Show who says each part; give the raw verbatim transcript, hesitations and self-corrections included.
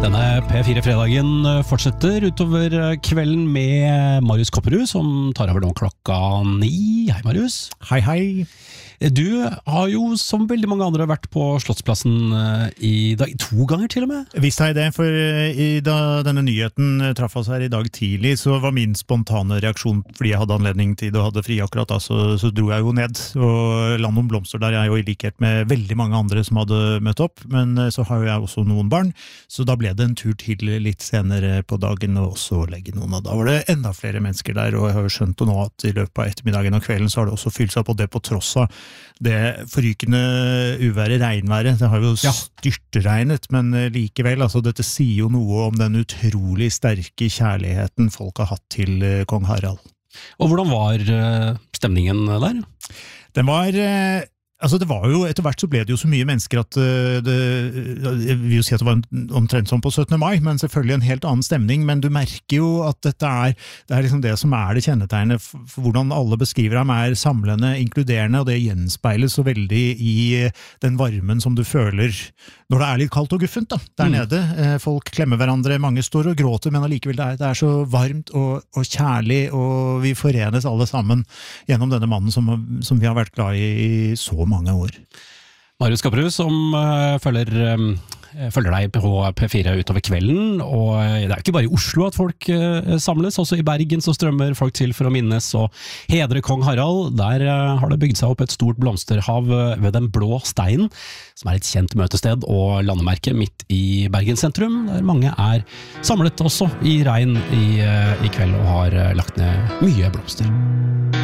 Speaker 1: Denne P fire-fredagen fortsetter utover kvelden med Marius Kopperud, som tar over nå klokka ni. Hei, Marius.
Speaker 2: Hei, hei.
Speaker 1: Du har jo, som veldig mange andre, vært på Slottsplassen i dag, to ganger til og med.
Speaker 2: Visst har jeg det, for i, da denne nyheten traff oss her i dag tidlig, så var min spontane reaksjon, fordi jeg hadde anledning til å ha fri akkurat da, så, så dro jeg jo ned. Og Land om blomster der er jo i likhet med veldig mange andre som hadde møtt opp, men så har jo jeg også noen barn, så da ble det en tur til litt senere på dagen, og også legge noen av. Da var det enda flere mennesker der, og jeg har jo skjønt nå at i løpet av ettermiddagen og kvelden så har det også fylt seg på det på tross av det forrykende uværet, regnværet. Det har jo styrtregnet, men likevel, altså dette sier jo noe om den utrolig sterke kjærligheten folk har hatt til kong Harald.
Speaker 1: Og hvordan var stemningen der?
Speaker 2: Den var... Altså det var jo, etter hvert så ble det jo så mye mennesker at det, jeg vil jo si at det var en, omtrent som på syttende mai, men selvfølgelig en helt annen stemning, men du merker jo at dette er, det er liksom det som er det kjennetegnet, for hvordan alle beskriver ham er samlende, inkluderende, og det gjenspeiles så veldig i den varmen som du føler når det er litt kaldt og guffent da, der mm. nede. Folk klemmer hverandre, mange står og gråter, men allikevel det er, det er så varmt og, og kjærlig, og vi forenes alle sammen gjennom denne mannen som, som vi har vært glad i i så mange år.
Speaker 1: Marius Kopperud, som uh, følger, um, følger deg på P fire utover kvelden, og det er ikke bare i Oslo at folk uh, samles, også i Bergen så strømmer folk til for å minnes og hedre kong Harald. Der uh, har det bygd seg opp et stort blomsterhav ved den blå steinen, som er et kjent møtested og landemerke midt i Bergen sentrum, der mange er samlet også i regn i, uh, i kveld og har uh, lagt ned mye blomster.